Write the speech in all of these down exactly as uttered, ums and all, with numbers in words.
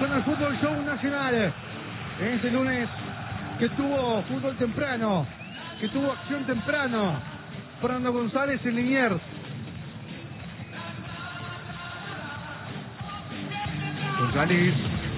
con el Fútbol Show Nacional. En este lunes que tuvo fútbol temprano, que tuvo acción temprano. Fernando González en Liniers. González.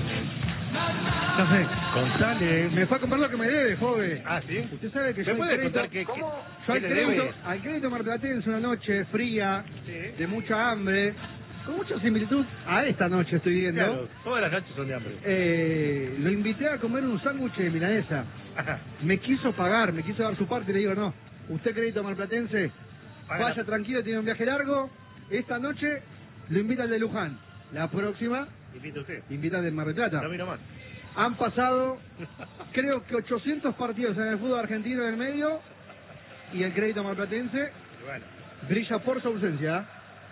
Ya sé. González. Me fue a comprar lo que me debe, joven. Ah, ¿sí? Usted sabe que ¿Me yo puede al crédito, contar que, ¿cómo? que, Yo al qué le crédito, debe? al crédito marplatense, una noche fría, Sí. de mucha hambre, con mucha similitud a esta noche estoy viendo. Claro, todas las noches son de hambre. Eh, lo invité a comer un sándwich de milanesa. Ajá. Me quiso pagar, me quiso dar su parte y le digo, no, usted crédito marplatense, Paga vaya la- tranquilo, tiene un viaje largo. Esta noche lo invita al de Luján. La próxima, Invita usted. invita al de Mar del Plata. No miro más. Han pasado, creo que ochocientos partidos en el fútbol argentino en el medio y el crédito marplatense Y bueno. brilla por su ausencia.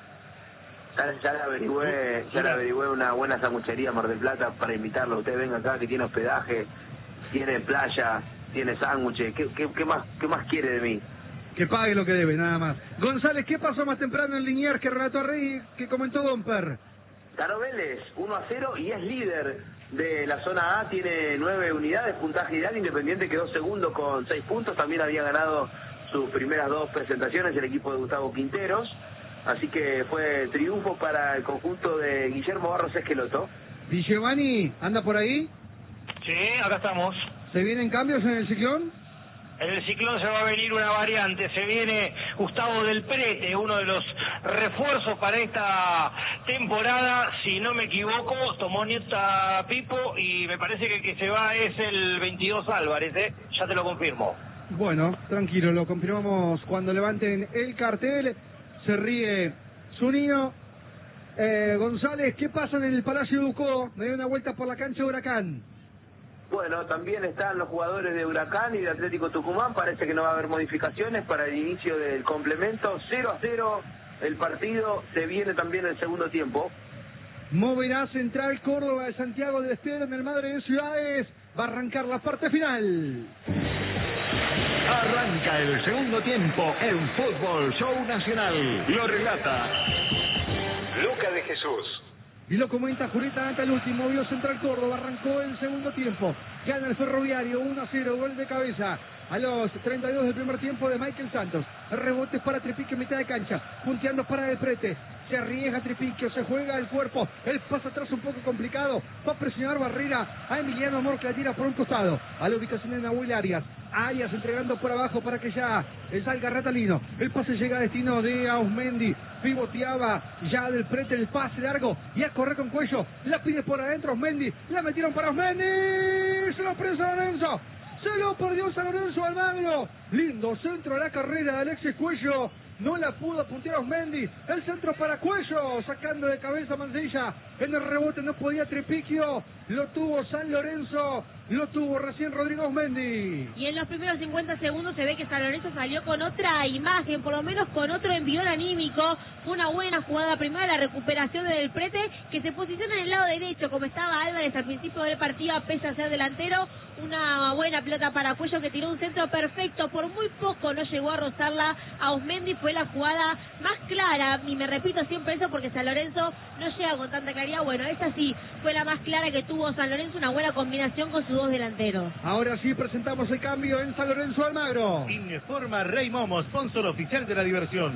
Ya, ya le averigüé, ya le averigüé una buena sanguchería en Mar del Plata para invitarlo. Usted venga acá, que tiene hospedaje, tiene playa, tiene sándwiches. ¿Qué, qué, qué más, qué más quiere de mí? Que pague lo que debe, nada más. González, ¿qué pasó más temprano en Liniers que relató Rey, que comentó Domper? Ganó Vélez uno a cero y es líder de la zona A, tiene nueve unidades, puntaje ideal. Independiente quedó segundo con seis puntos, también había ganado sus primeras dos presentaciones el equipo de Gustavo Quinteros, así que fue triunfo para el conjunto de Guillermo Barros Esqueloto. Di Giovanni, ¿anda por ahí? Sí, acá estamos. ¿Se vienen cambios en el ciclón? En el ciclón se va a venir una variante, se viene Gustavo del Prete, uno de los refuerzos para esta temporada, si no me equivoco, tomó Nieta Pipo y me parece que el que se va es el veintidós Álvarez, ¿eh? Ya te lo confirmo. Bueno, tranquilo, lo confirmamos cuando levanten el cartel. Se ríe Zunino. Eh, González, ¿qué pasa en el Palacio Ducó? Me dio una vuelta por la cancha de Huracán. Bueno, también están los jugadores de Huracán y de Atlético Tucumán. Parece que no va a haber modificaciones para el inicio del complemento. cero a cero el partido. Se viene también el segundo tiempo. Moverá Central Córdoba de Santiago del Estero en el Madre de Ciudades. Va a arrancar la parte final. Arranca el segundo tiempo en Fútbol Show Nacional. Lo relata Luca de Jesús. Y lo comenta Julieta Anta, el último, vio Central Córdoba, arrancó el segundo tiempo, gana el Ferroviario, uno a cero, gol de cabeza, a los treinta y dos del primer tiempo de Michael Santos, rebotes para Tripiquio en mitad de cancha, punteando para el Prete, se arriesga Tripiquio, se juega el cuerpo, el paso atrás un poco complicado, va a presionar Barrera a Emiliano Amor que la tira por un costado, a la ubicación de Nahuel Arias, Arias entregando por abajo para que ya salga Ratalino, el pase llega a destino de Ausmendi, pivoteaba ya del Prete el pase largo y a correr con Cuello, la pide por adentro Ausmendi, la metieron para Ausmendi, se lo prende San Lorenzo, se lo perdió San Lorenzo Almagro, lindo centro a la carrera de Alexis Cuello, no la pudo puntear Ausmendi, el centro para Cuello, sacando de cabeza Mancilla, en el rebote no podía Tripiquio, lo tuvo San Lorenzo, lo tuvo recién Rodrigo Ausmendi. Y en los primeros cincuenta segundos se ve que San Lorenzo salió con otra imagen, por lo menos con otro envión anímico. Fue una buena jugada primera, la recuperación del Prete, que se posiciona en el lado derecho, como estaba Álvarez al principio del partido, pese a ser delantero. Una buena pelota para Cuello, que tiró un centro perfecto, por muy poco no llegó a rozarla a Ausmendi. Fue la jugada más clara, y me repito siempre eso porque San Lorenzo no llega con tanta claridad. Bueno, esa sí fue la más clara que tuvo San Lorenzo, una buena combinación con sus dos delanteros. Ahora sí presentamos el cambio en San Lorenzo Almagro. Informa Rey Momo, sponsor oficial de la diversión.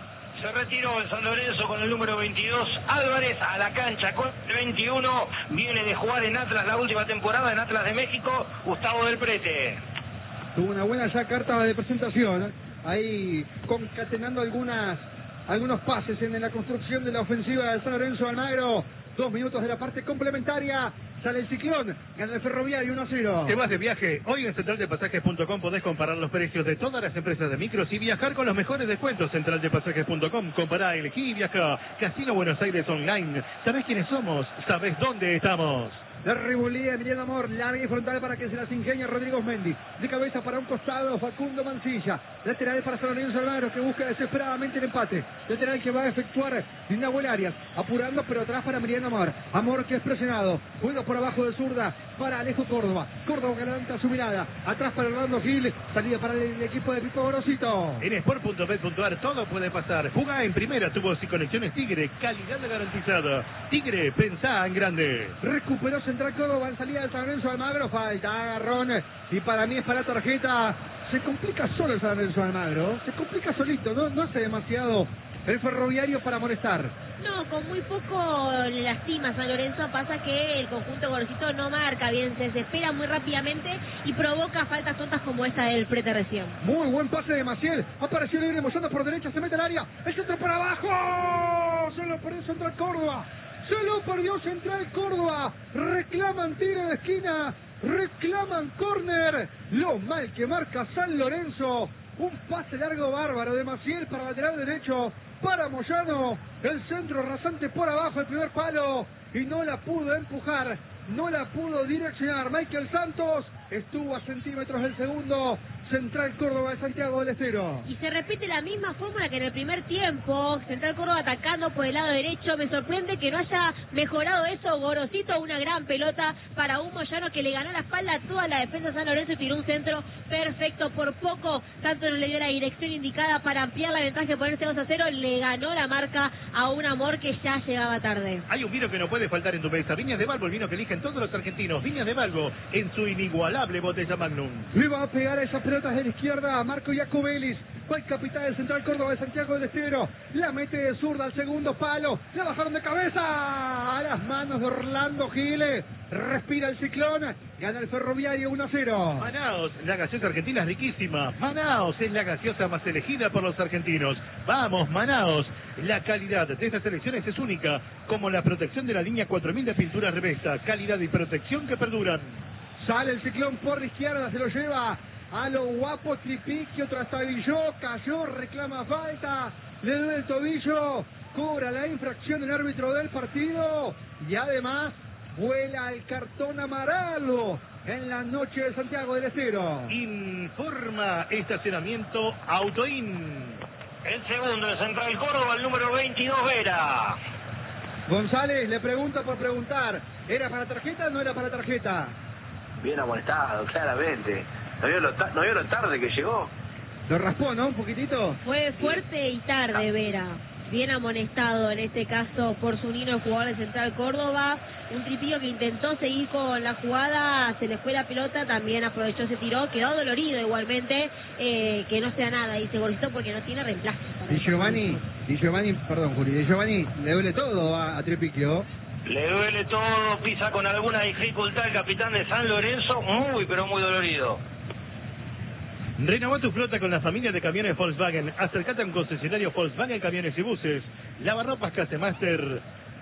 Se retiró el San Lorenzo con el número veintidós, Álvarez a la cancha con el veintiuno, viene de jugar en Atlas la última temporada, en Atlas de México, Gustavo del Prete. Tuvo una buena ya carta de presentación, ahí concatenando algunas algunos pases en la construcción de la ofensiva de San Lorenzo Almagro. Dos minutos de la parte complementaria, sale el ciclón, gana el Ferroviario uno a cero. ¿Te vas de viaje? Hoy en central de pasajes punto com podés comparar los precios de todas las empresas de micros y viajar con los mejores descuentos. central de pasajes punto com, compará, elegí y viaja. Casino Buenos Aires Online. ¿Sabés quiénes somos? ¿Sabés dónde estamos? La revolía Emiliano Amor, larga y frontal para que se las ingenia Rodrigo Ausmendi. De cabeza para un costado, Facundo Mancilla. Lateral para San Lorenzo Almagro, que busca desesperadamente el empate. Lateral que va a efectuar Nahuel Arias, apurando pero atrás para Emiliano Amor. Amor que es presionado, juega por abajo de zurda, para Alejo Córdoba. Córdoba que levanta su mirada. Atrás para Orlando Gil. Salida para el equipo de Pipo Gorosito. En sport punto bet punto ar todo puede pasar. Jugá en primera, tubos y conexiones Tigre. Calidad garantizada. Tigre, pensá en grande. Recuperó Central Córdoba en salida de San Lorenzo Almagro. Falta, agarrón. Y para mí es para tarjeta. Se complica solo el San Lorenzo Almagro. Se complica solito. No, no hace demasiado el Ferroviario para molestar. No, con muy poco le lastima a San Lorenzo. Pasa que el conjunto Gorosito no marca bien, se desespera muy rápidamente y provoca faltas tontas como esta del Prete recién. Muy buen pase de Maciel. Apareció libre, mollando por derecha, se mete al área. El centro para abajo. Se lo perdió Central Córdoba. Se lo perdió Central Córdoba. Reclaman tiro de esquina. Reclaman córner. Lo mal que marca San Lorenzo. Un pase largo bárbaro de Maciel para lateral derecho. Para Moyano, el centro rasante por abajo, el primer palo, y no la pudo empujar, no la pudo direccionar. Michael Santos estuvo a centímetros del segundo. Central Córdoba de Santiago del Estero. Y se repite la misma fórmula que en el primer tiempo. Central Córdoba atacando por el lado derecho. Me sorprende que no haya mejorado eso. Gorosito, una gran pelota para un Moyano que le ganó la espalda a toda la defensa de San Lorenzo y tiró un centro perfecto. Por poco, tanto no le dio la dirección indicada para ampliar la ventaja y ponerse dos a cero. Le ganó la marca a un Amor que ya llegaba tarde. Hay un vino que no puede faltar en tu mesa. Viñas de Balbo, el vino que eligen todos los argentinos. Viñas de Balbo, en su inigualable botella Magnum. Le va a pegar a esa pelota de la izquierda a Marco Iacobelis, fue el capitán del Central Córdoba de Santiago del Estero. La mete de zurda al segundo palo. La bajaron de cabeza a las manos de Orlando Giles. Respira el ciclón. Gana el Ferroviario uno a cero. Manaos, la gaseosa argentina es riquísima. Manaos es la gaseosa más elegida por los argentinos. Vamos, Manaos. La calidad de estas selecciones es única, como la protección de la línea cuatro mil de pintura Revesta. Calidad y protección que perduran. Sale el ciclón por la izquierda, se lo lleva a lo guapo Tripiquio, trastabilló, cayó, reclama falta, le duele el tobillo, cobra la infracción el árbitro del partido y además vuela el cartón amarillo en la noche de Santiago del Estero. Informa estacionamiento Autoin. El segundo de Central Córdoba, el número veintidós, Vera. González le pregunta por preguntar, ¿era para tarjeta o no era para tarjeta? Bien amonestado, claramente. ¿No vio, lo ta- ¿No vio lo tarde que llegó? Lo raspó, ¿no? Un poquitito. Fue fuerte y tarde, Vera. Bien amonestado en este caso por Zunino, el jugador de Central Córdoba. Un tripillo que intentó seguir con la jugada, se le fue la pelota, también aprovechó, se tiró, quedó dolorido igualmente, eh, que no sea nada, y se golpeó porque no tiene reemplazo. Di Giovanni, Di Giovanni, perdón Juli, Di Giovanni le duele todo a, a Tripiquio. Le duele todo, pisa con alguna dificultad el capitán de San Lorenzo, muy pero muy dolorido. Renová tu flota con la familia de camiones Volkswagen. Acercate a un concesionario Volkswagen Camiones y Buses. Lavarropas Casemaster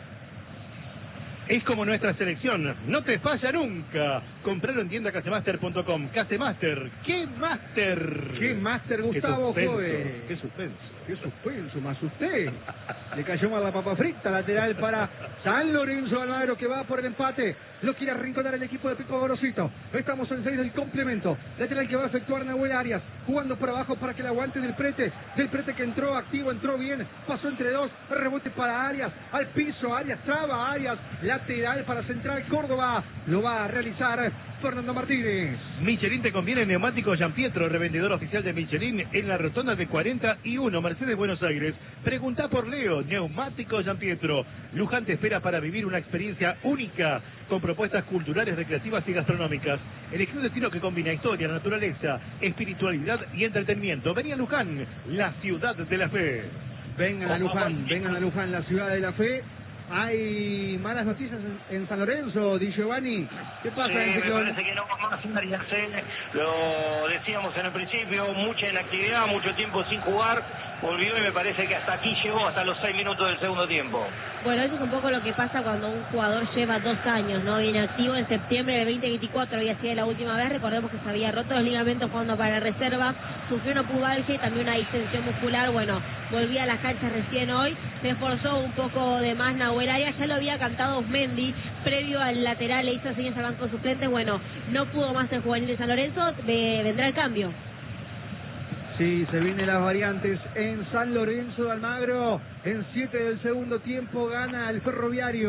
es como nuestra selección. No te falla nunca. Compralo en tienda casemaster punto com. Casemaster. ¡Qué máster! ¡Qué máster, Gustavo Jove! ¡Qué suspenso! ¡Qué suspenso! ¡Me asusté! Le cayó mal la papa frita, lateral para San Lorenzo Almagro, que va por el empate. Lo quiere arrinconar el equipo de Pipo Gorosito. Estamos en seis del complemento. Lateral que va a efectuar Nahuel Arias, jugando por abajo para que la aguante del Prete. Del Prete que entró activo, entró bien, pasó entre dos, rebote para Arias, al piso, Arias traba, Arias, lateral para Central Córdoba. Lo va a realizar Fernando Martínez. Michelin te conviene neumáticos Gianpietro, revendedor oficial de Michelin en la rotonda de cuarenta y uno, Mercedes, Buenos Aires. Pregunta por Leo, neumáticos Gianpietro. Luján te espera para vivir una experiencia única con propuestas culturales, recreativas y gastronómicas. Elegí un destino que combina historia, naturaleza, espiritualidad y entretenimiento. Vení a Luján, la ciudad de la fe. Vengan a Luján, vengan a Luján, la ciudad de la fe. Hay malas noticias en, en San Lorenzo, Di Giovanni. ¿Qué pasa Sí, en me Ciclón? parece que no va más María C. Lo decíamos en el principio, mucha inactividad, mucho tiempo sin jugar. Volvió y me parece que hasta aquí llegó, hasta los seis minutos del segundo tiempo. Bueno, eso es un poco lo que pasa cuando un jugador lleva dos años, ¿no? Inactivo. En septiembre del veinte veinticuatro había sido la última vez. Recordemos que se había roto los ligamentos jugando para la reserva. Sufrió una pubalgia y también una distensión muscular. Bueno, volvía a las canchas recién hoy. Se esforzó un poco de más Nahuel Arias. Ya lo había cantado Osmendi previo al lateral. Le hizo señas al banco suplente. Bueno, no pudo más el juvenil de San Lorenzo. De, vendrá el cambio. Sí, se vienen las variantes en San Lorenzo de Almagro. En siete del segundo tiempo gana el Ferroviario.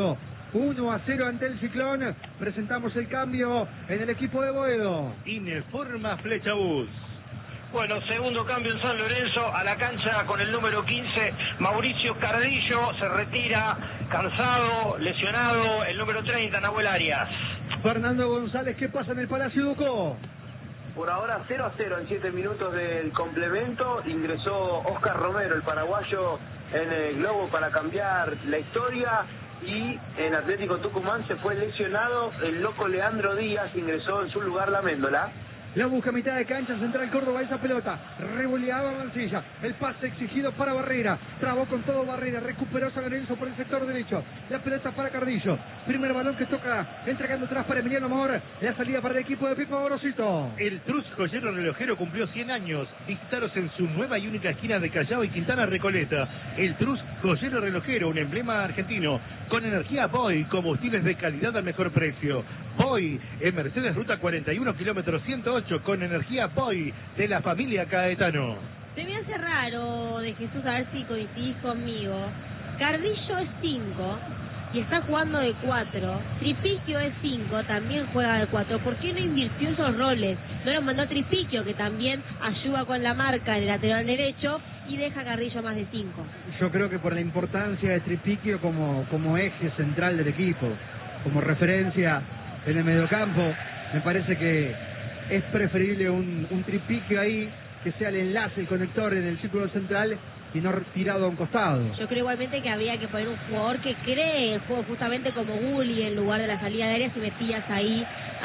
uno a cero ante el Ciclón. Presentamos el cambio en el equipo de Boedo. Ineforma Flechabús. Bueno, segundo cambio en San Lorenzo, a la cancha con el número quince, Mauricio Cardillo, se retira, cansado, lesionado, el número treinta, Nahuel Arias. Fernando González, ¿qué pasa en el Palacio Ducó? Por ahora cero a cero en siete minutos del complemento. Ingresó Oscar Romero, el paraguayo, en el globo para cambiar la historia. Y en Atlético Tucumán se fue lesionado el loco Leandro Díaz, ingresó en su lugar la Méndola. La busca a mitad de cancha, Central Córdoba, esa pelota, revoleaba Mancilla, el pase exigido para Barrera, trabó con todo Barrera, recuperó San Lorenzo por el sector derecho, la pelota para Cardillo, primer balón que toca, entregando atrás para Emiliano Amor, la salida para el equipo de Pipo Gorosito. El Trus Joyero Relojero cumplió cien años, visitaros en su nueva y única esquina de Callao y Quintana Recoleta. El Trus Joyero Relojero, un emblema argentino, con energía Boy, combustibles de calidad al mejor precio. Boy, en Mercedes Ruta cuarenta y uno, kilómetro ciento ocho, con energía Boy, de la familia Caetano. Se me hace raro de Jesús, a ver si coincidís conmigo. Cardillo es cinco y está jugando de cuatro. Tripiquio es cinco, también juega de cuatro. ¿Por qué no invirtió esos roles? No lo mandó a Tripiquio, que también ayuda con la marca en el lateral derecho, y deja a Cardillo más de cinco. Yo creo que por la importancia de Tripiquio como, como eje central del equipo, como referencia en el mediocampo, me parece que es preferible un, un Tripiquio ahí, que sea el enlace, el conector en el círculo central y no tirado a un costado. Yo creo igualmente que había que poner un jugador que cree el juego justamente como Gulli en lugar de la salida de área, si metías ahí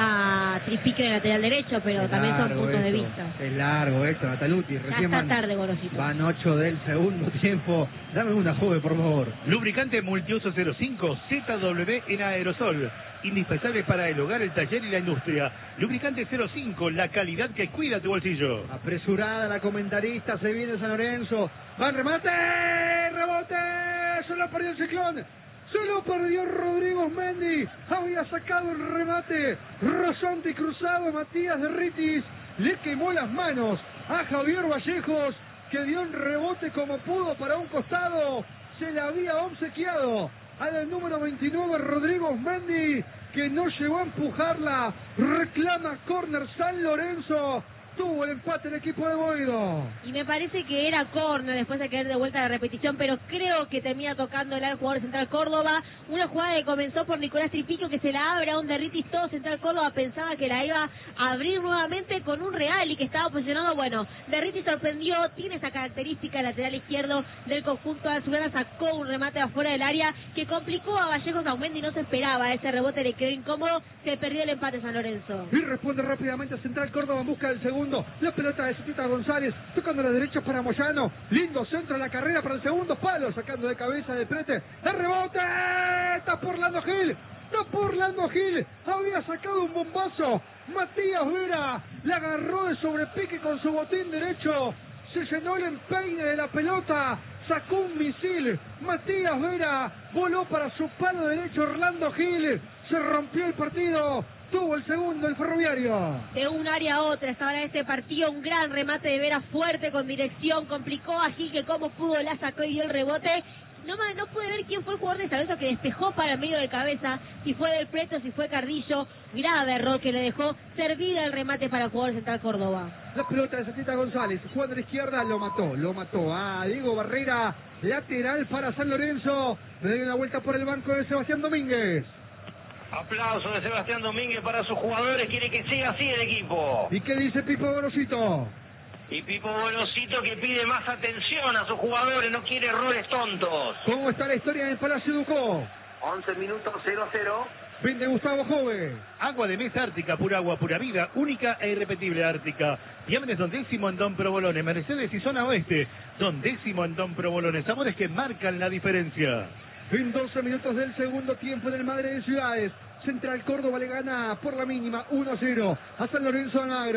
a Tripiquio en el lateral derecho, pero es también son puntos esto, de vista. Es largo esto, Nataluti. Ya está van, tarde, Gorosito. Van ocho del segundo tiempo. Dame una joven, por favor. Lubricante multiuso cero cinco Z W en aerosol. Indispensable para el hogar, el taller y la industria. Lubricante cero cinco, la calidad que cuida tu bolsillo. Apresurada la comentarista, se viene San Lorenzo. ¡Van remate! ¡Rebote! ¡Se lo perdió el Ciclón! ¡Se lo perdió Rodrigo Mendy! Había sacado el remate. Rosante y cruzado, Matías de Ritis le quemó las manos a Javier Vallejos, que dio un rebote como pudo para un costado. Se le había obsequiado al número veintinueve, Rodrigo Mendy, que no llegó a empujarla. Reclama córner San Lorenzo. Tuvo el empate el equipo de Boedo. Y me parece que era córner después de caer de vuelta a la repetición, pero creo que termina tocando el jugador de Central Córdoba. Una jugada que comenzó por Nicolás Tripiquio, que se la abre a un Derritis. Todo Central Córdoba pensaba que la iba a abrir nuevamente con un Real y que estaba posicionado. Bueno, Derritis sorprendió, tiene esa característica lateral izquierdo del conjunto azulgrana, sacó un remate afuera del área que complicó a Vallejos. Aumendi no se esperaba, ese rebote le quedó incómodo, se perdió el empate San Lorenzo. Y responde rápidamente a Central Córdoba en busca del segundo. La pelota de Cetita González, tocando la derecha para Moyano. Lindo centro en la carrera para el segundo palo, sacando de cabeza de Prete. ¡El rebote! ¡Está por Lando Gil! ¡Está por Lando Gil! Había sacado un bombazo. Matías Vera la agarró de sobrepique con su botín derecho. Se llenó el empeine de la pelota. Sacó un misil. Matías Vera voló para su palo derecho. Orlando Gil. Se rompió el partido. Tuvo el segundo el Ferroviario. De un área a otra estaba en este partido, un gran remate de Vera fuerte con dirección, complicó a Gil, que como pudo la sacó y dio el rebote. No, no pude ver quién fue el jugador de San Lorenzo que despejó para el medio de cabeza, si fue Del Preto, si fue Cardillo. Grave error que le dejó servida el remate para el jugador Central Córdoba. La pelota de Cetita González, jugando a la izquierda, lo mató, lo mató a Diego Barrera, lateral para San Lorenzo. Le dio una vuelta por el banco de Sebastián Domínguez. Aplauso de Sebastián Domínguez para sus jugadores, quiere que siga así el equipo. ¿Y qué dice Pipo Gorosito? Y Pipo Gorosito que pide más atención a sus jugadores, no quiere errores tontos. ¿Cómo está la historia en el Palacio Ducó? once minutos, cero a cero. Fin de Gustavo Jove. Agua de mesa Ártica, pura agua, pura vida, única e irrepetible Ártica. Diámenes Don Décimo en Don Provolone, Mercedes y Zona Oeste. Don Décimo en Don Provolone, sabores que marcan la diferencia. En doce minutos del segundo tiempo en el Madre de Ciudades, Central Córdoba le gana por la mínima uno a cero a San Lorenzo Almagro.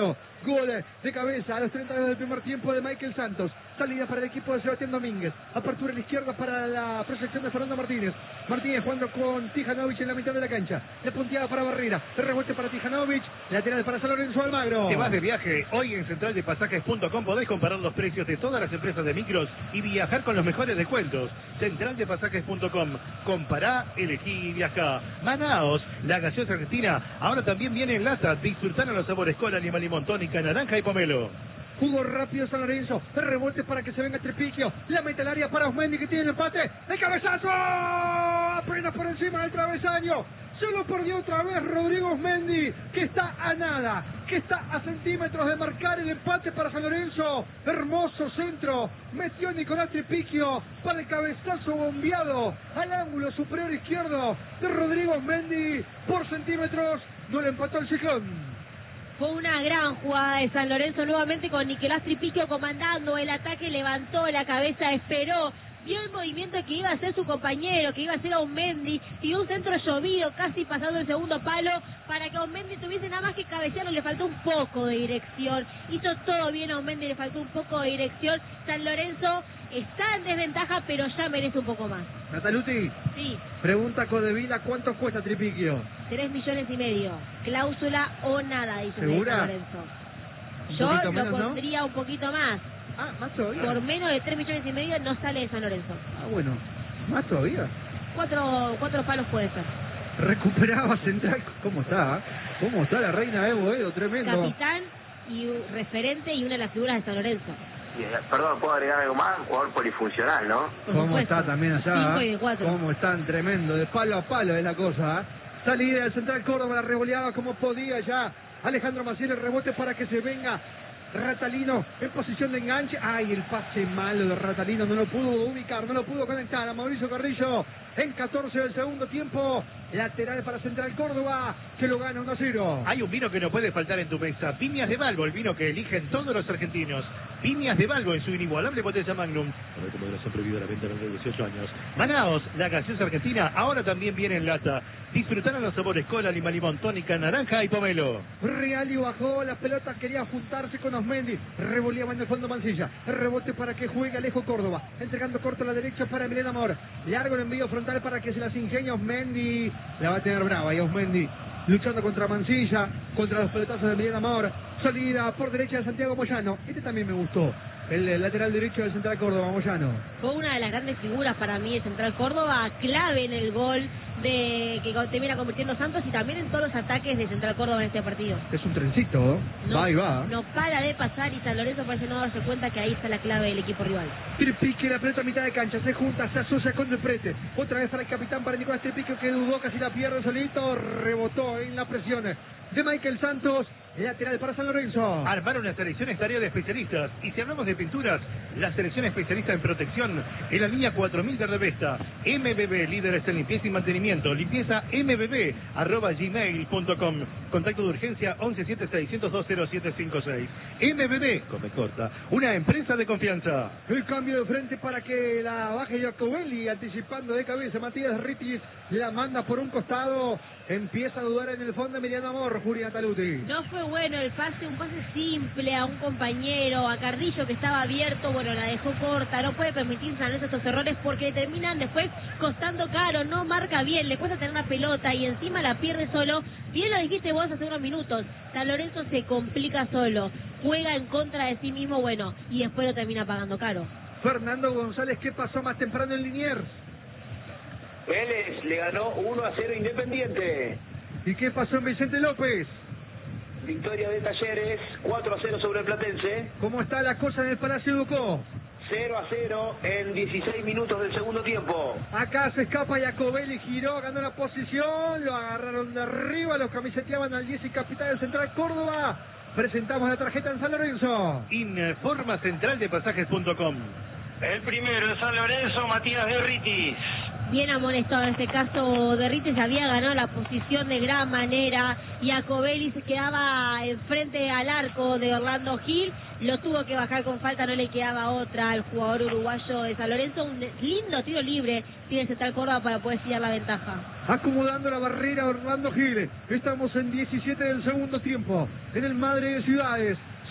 Gol de cabeza a los treinta y dos del primer tiempo de Michael Santos. Salida para el equipo de Sebastián Domínguez. Apertura a la izquierda para la proyección de Fernando Martínez. Martínez jugando con Tijanovic en la mitad de la cancha. La punteada para Barrera. El rebote para Tijanovic. Lateral para San Lorenzo Almagro. Te vas de viaje. Hoy en central de pasajes punto com podés comparar los precios de todas las empresas de micros y viajar con los mejores descuentos. central de pasajes punto com. Compará, elegí y viajá. Manaos, la gaseosa argentina. Ahora también viene en lata. Disfrutar los sabores cola, limón, limón, tónica, naranja y pomelo. Jugó rápido San Lorenzo. El rebote para que se venga Trepiquio. La mete al área para Osmendi que tiene el empate. ¡El cabezazo! Apenas por encima del travesaño. Se lo perdió otra vez Rodrigo Osmendi, que está a nada, que está a centímetros de marcar el empate para San Lorenzo. Hermoso centro. Metió Nicolás Trepiquio para el cabezazo bombeado al ángulo superior izquierdo de Rodrigo Osmendi. Por centímetros no le empató el Ciclón. Fue una gran jugada de San Lorenzo nuevamente con Nicolás Trepiquio comandando el ataque, levantó la cabeza, esperó, vio el movimiento que iba a hacer su compañero, que iba a hacer a Osmendi, y un centro llovido casi pasando el segundo palo para que Osmendi tuviese nada más que cabecearlo. Le faltó un poco de dirección, hizo todo bien a Osmendi, le faltó un poco de dirección. San Lorenzo está en desventaja, pero ya merece un poco más. Nataluti, sí. Pregunta Codevila, ¿cuánto cuesta Trepiquio? Tres millones y medio, cláusula o nada, dice San Lorenzo. Yo lo menos, pondría ¿no? un poquito más. Ah, más todavía. Por menos de tres millones y medio no sale de San Lorenzo. Ah, bueno, más todavía. Cuatro, cuatro palos puede ser. Recuperaba Central. ¿Cómo está? ¿Cómo está la reina de Boedo? Tremendo. Capitán y referente y una de las figuras de San Lorenzo. Perdón, ¿puedo agregar algo más? Un jugador polifuncional, ¿no? ¿Cómo está también allá? cinco y cuatro. ¿Cómo están? Tremendo. De palo a palo es la cosa. ¿eh? Salida del Central Córdoba, la revoleaba como podía ya. Alejandro Maciel, el rebote para que se venga Ratalino en posición de enganche. Ay, el pase malo de Ratalino, no lo pudo ubicar, no lo pudo conectar a Mauricio Carrillo en catorce del segundo tiempo. Lateral para Central Córdoba, que lo gana uno a cero. Hay un vino que no puede faltar en tu mesa. Viñas de Balbo, el vino que eligen todos los argentinos. Viñas de Balbo en su inigualable botella Magnum. A ver cómo se ha prohibido la venta a los de dieciocho años. Manaos, la gaseosa argentina, ahora también viene en lata. Disfrutaron los sabores cola, lima, limón, tónica, naranja y pomelo. Reali bajó la pelota, quería juntarse con Osmendi. Revoleaba en el fondo Mancilla. El rebote para que juegue Alejo Córdoba. Entregando corto a la derecha para Emiliano Amor. Largo el envío frontal para que se las ingenie Osmendi. La va a tener brava y Osmendi luchando contra Mancilla, contra los pelotazos de Emiliano Amor. Salida por derecha de Santiago Moyano. Este también me gustó. El, el lateral derecho del Central Córdoba, Moyano. Fue una de las grandes figuras para mí de Central Córdoba, clave en el gol de que termina convirtiendo Santos y también en todos los ataques de Central Córdoba en este partido. Es un trencito, no, va y va. No para de pasar y San Lorenzo parece no darse cuenta que ahí está la clave del equipo rival. Trepiquio, la pelota a mitad de cancha, se junta, se asocia con el Prete. Otra vez para el capitán, para Nicolás Trepiquio, que dudó, casi la pierde solito, rebotó en la presión de Michael Santos. Lateral para San Lorenzo. Armar una selección es tarea de especialistas. Y si hablamos de pinturas, la selección especialista en protección en la línea cuatro mil de Revesta. M B B, líderes en limpieza y mantenimiento. Limpieza M B B, arroba gmail punto com. Contacto de urgencia once setenta y seis, ciento dos, cero siete cinco seis. M B B, come corta, una empresa de confianza. El cambio de frente para que la baje Jacobelli, anticipando de cabeza. Matías Ritis la manda por un costado. Empieza a dudar en el fondo Emiliano Amor, Julián Taluti. No fue bueno el pase, un pase simple a un compañero, a Carrillo que estaba abierto, bueno, la dejó corta. No puede permitir San Lorenzo estos errores porque terminan después costando caro, no marca bien, le cuesta tener una pelota y encima la pierde solo. Bien lo dijiste vos hace unos minutos, San Lorenzo se complica solo, juega en contra de sí mismo, bueno, y después lo termina pagando caro. Fernando González, ¿qué pasó más temprano en Liniers? Vélez le ganó uno a cero Independiente. ¿Y qué pasó en Vicente López? Victoria de Talleres, cuatro a cero sobre el Platense. ¿Cómo está la cosa en el Palacio Ducó? cero a cero en dieciséis minutos del segundo tiempo. Acá se escapa Jacobelli, giró, ganó la posición, lo agarraron de arriba, los camiseteaban al diez y capitán del Central Córdoba. Presentamos la tarjeta en San Lorenzo. Informa central de pasajes punto com. El primero de San Lorenzo, Matías Derritis. Bien amonestado en este caso, Derritis había ganado la posición de gran manera. Jacobelli se quedaba enfrente al arco de Orlando Gil, lo tuvo que bajar con falta, no le quedaba otra al jugador uruguayo de San Lorenzo. Un lindo tiro libre tiene Central Córdoba para poder sellar la ventaja. Acomodando la barrera Orlando Gil. Estamos en diecisiete del segundo tiempo, en el Madre de Ciudades.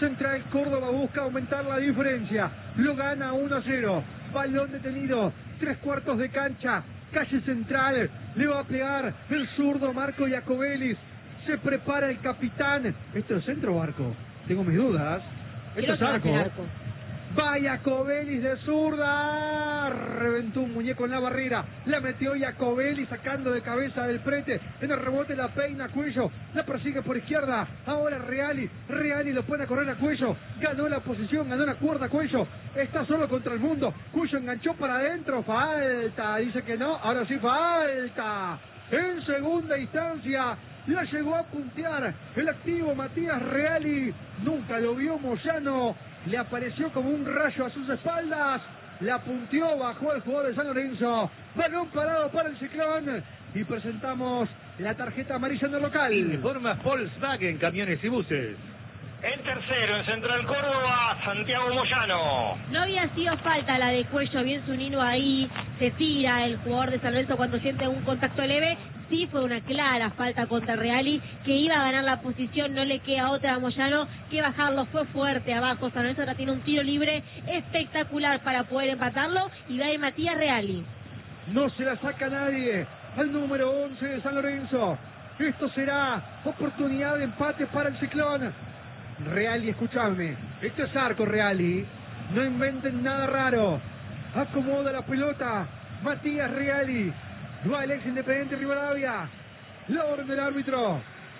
Central Córdoba busca aumentar la diferencia. Lo gana uno a cero. Balón detenido. Tres cuartos de cancha. Calle Central. Le va a pegar el zurdo Marco Iacobelis. Se prepara el capitán. ¿Esto es centro o arco? Tengo mis dudas. Esto es arco. Va Iacobelis de zurda. Reventó un muñeco en la barrera. La metió Iacobelis sacando de cabeza del Prete. En el rebote la peina Cuello. La persigue por izquierda. Ahora Reali. Reali lo pone a correr a Cuello. Ganó la posición, ganó la cuerda Cuello. Está solo contra el mundo. Cuello enganchó para adentro. Falta. Dice que no. Ahora sí falta. En segunda instancia. La llegó a puntear el activo Matías Reali. Nunca lo vio Moyano. Le apareció como un rayo a sus espaldas. La punteó, bajó el jugador de San Lorenzo. Balón parado para el Ciclón. Y presentamos la tarjeta amarilla en el local. Informa Volkswagen, camiones y buses. En tercero, en Central Córdoba, Santiago Moyano. No había sido falta la de Cuello, bien Zunino ahí, se tira el jugador de San Lorenzo cuando siente un contacto leve. Sí fue una clara falta contra Reali, que iba a ganar la posición, no le queda otra a Moyano que bajarlo, fue fuerte abajo. San Lorenzo ahora tiene un tiro libre espectacular para poder empatarlo y va de Matías Reali. No se la saca nadie al número once de San Lorenzo. Esto será oportunidad de empate para el Ciclón. Reali, escuchadme, esto es arco Reali, no inventen nada raro. Acomoda la pelota Matías Reali. Va el ex Independiente Rivadavia. La orden del árbitro.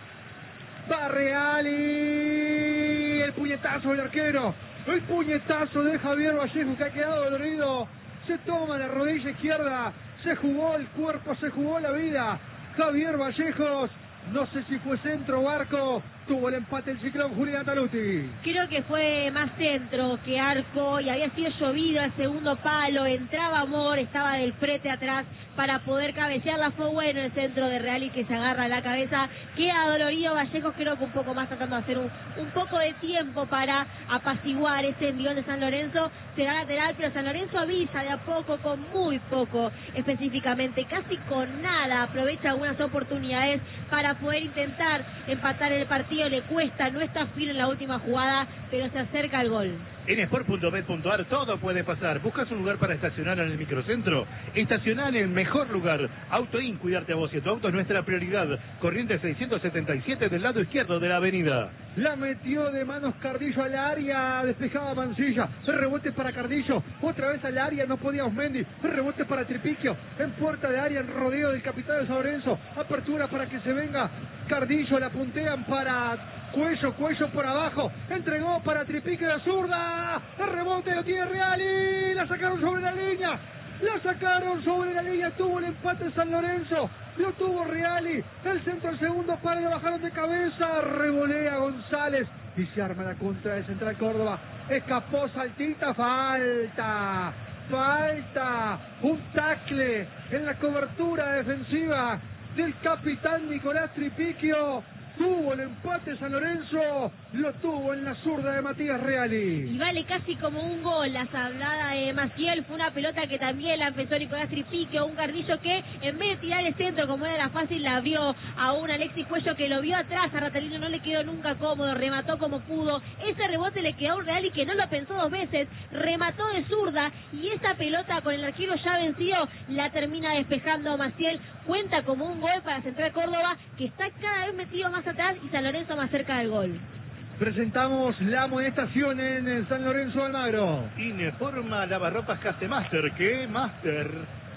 Va Reali. El puñetazo del arquero. El puñetazo de Javier Vallejo que ha quedado dolorido. Se toma la rodilla izquierda. Se jugó el cuerpo, se jugó la vida. Javier Vallejos. No sé si fue centro o arco. Tuvo el empate el Ciclón, Julián Taluti. Creo que fue más centro que arco y había sido llovido al segundo palo. Entraba Amor, estaba del Prete atrás para poder cabecearla. Fue bueno el centro de Reali que se agarra a la cabeza. Queda dolorido Vallejos, creo que un poco más tratando de hacer un, un poco de tiempo para apaciguar ese envión de San Lorenzo. Se da lateral, pero San Lorenzo avisa de a poco, con muy poco específicamente, casi con nada. Aprovecha algunas oportunidades para poder intentar empatar el partido. Le cuesta, no está firme en la última jugada, pero se acerca al gol. En sport punto bet punto ar todo puede pasar. ¿Buscas un lugar para estacionar en el microcentro? Estacioná en el mejor lugar. Autoin, cuidarte a vos y a tu auto es nuestra prioridad. Corriente seiscientos setenta y siete del lado izquierdo de la avenida. La metió de manos Cardillo al área, despejaba Mancilla. El rebote para Cardillo, otra vez al área, no podía Osmendi. El rebote para Tripiquio, en puerta de área, en rodeo del capitán de San Lorenzo. Apertura para que se venga Cardillo, la puntean para Cuello, Cuello por abajo, entregó para Tripiquio de zurda. El rebote lo tiene Reali, la sacaron sobre la línea. La sacaron sobre la línea, tuvo el empate San Lorenzo, lo tuvo Reali, el centro al segundo palo, lo bajaron de cabeza, revolea González y se arma la contra de Central Córdoba. Escapó Saltita, falta, falta, un tackle en la cobertura defensiva del capitán Nicolás Tripiquio. Tuvo el empate San Lorenzo, lo tuvo en la zurda de Matías Reali. Y vale casi como un gol la sablada de Maciel. Fue una pelota que también la empezó Nicolás Tripiquio, un Cardillo que en vez de tirar el centro como era la fácil, la abrió a un Alexis Cuello que lo vio atrás. A Ratalino no le quedó nunca cómodo, remató como pudo. Ese rebote le quedó a un Reali que no lo pensó dos veces, remató de zurda y esa pelota con el arquero ya vencido la termina despejando Maciel. Cuenta como un gol para Central Córdoba, que está cada vez metido más atrás y San Lorenzo más cerca del gol. Presentamos la amonestación en San Lorenzo Almagro. Informa Lavarropas Castemaster, ¿qué Master?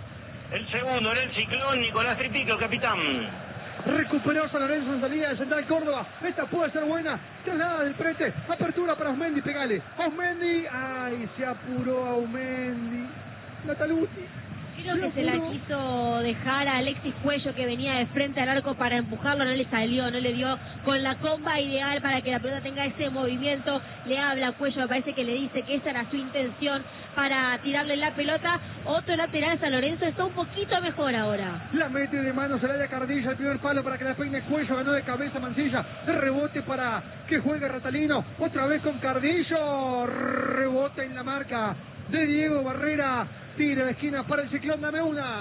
El segundo en el Ciclón, Nicolás Tripiquio, capitán. Recuperó San Lorenzo en salida de Central Córdoba. Esta puede ser buena. Traslada del Prete. Apertura para Osmendi. Pegale. Osmendi. Ay, se apuró a Osmendi. Nataluti. Creo que se la quiso dejar a Alexis Cuello, que venía de frente al arco para empujarlo, no le salió, no le dio con la comba ideal para que la pelota tenga ese movimiento. Le habla a Cuello, me parece que le dice que esa era su intención para tirarle la pelota. Otro lateral, San Lorenzo está un poquito mejor ahora. La mete de manos al área Cardillo, el primer palo para que la peine Cuello, ganó de cabeza Mancilla. El rebote para que juegue Ratalino, otra vez con Cardillo, rebote en la marca de Diego Barrera. Tiro de esquina para el Ciclón, dame una.